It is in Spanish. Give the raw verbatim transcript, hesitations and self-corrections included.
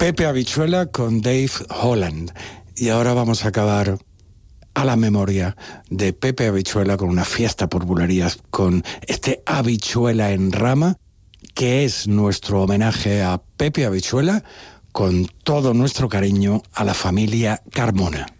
Pepe Habichuela con Dave Holland. Y ahora vamos a acabar a la memoria de Pepe Habichuela con una fiesta por bulerías, con este Habichuela en Rama, que es nuestro homenaje a Pepe Habichuela, con todo nuestro cariño a la familia Carmona.